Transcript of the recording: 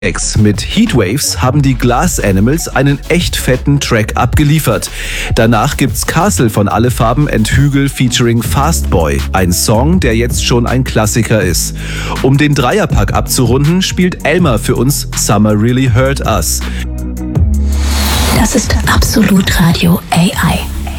Mit Heatwaves haben die Glass Animals einen echt fetten Track abgeliefert. Danach gibt's Castle von Alle Farben and Hügel featuring Fastboy, ein Song, der jetzt schon ein Klassiker ist. Um den Dreierpack abzurunden, spielt Elmar für uns Summer Really Hurt Us. Das ist Absolut Radio AI.